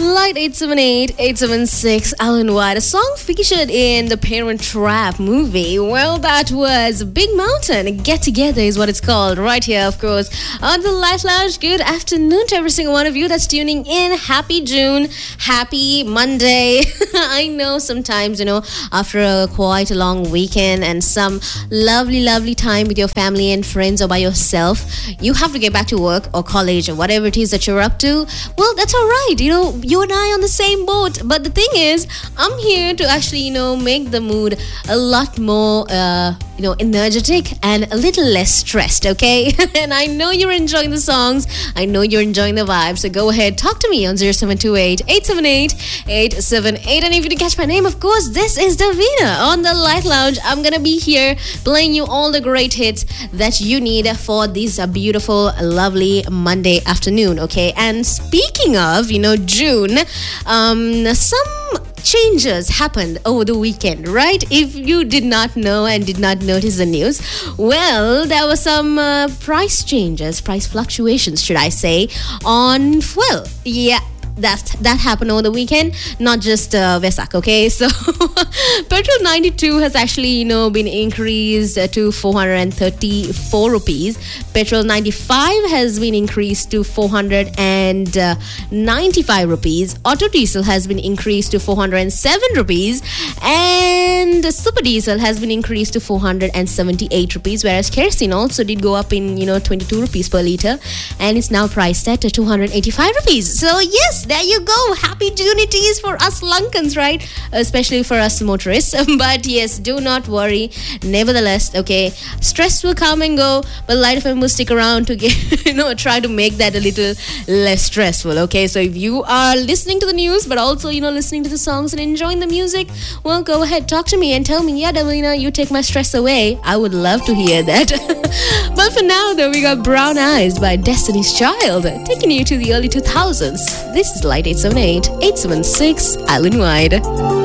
Light 878-876 Alan White, a song featured in the Parent Trap movie. Well, that was Big Mountain. Get Together is what it's called. Right here, of course, on the Light Lounge. Good afternoon to every single one of you that's tuning in. Happy June. Happy Monday. I know sometimes, after quite a long weekend and some lovely time with your family and friends or by yourself, you have to get back to work or college or whatever it is that you're up to. Well, that's all right. You and I on the same boat. But the thing is, I'm here to actually, make the mood a lot more, energetic and a little less stressed, okay? And I know you're enjoying the songs. I know you're enjoying the vibes. So go ahead, talk to me on 0728-878-878. And if you didn't catch my name, of course, this is Davina on the Light Lounge. I'm going to be here playing you all the great hits that you need for this beautiful, lovely Monday afternoon, okay? And speaking of, June, some changes happened over the weekend, right? If you did not know and did not notice the news, well, there were some price changes, price fluctuations, should I say, on fuel. Yeah. That happened over the weekend, not just Vesak, okay? So petrol 92 has actually, been increased to 434 rupees. Petrol 95 has been increased to 495 rupees. Auto diesel has been increased to 407 rupees. And super diesel has been increased to 478 rupees. Whereas kerosene also did go up in, 22 rupees per liter. And it's now priced at 285 rupees. So yes, there you go. Happy Junities for us Lankans, right? Especially for us motorists. But yes, do not worry. Nevertheless, okay, stress will come and go, but Light FM will stick around to get, try to make that a little less stressful, okay? So if you are listening to the news, but also, listening to the songs and enjoying the music, well, go ahead, talk to me and tell me, yeah, Davina, you take my stress away. I would love to hear that. But for now, though, we got Brown Eyes by Destiny's Child, taking you to the early 2000s. This is Light 878-876 Alan White.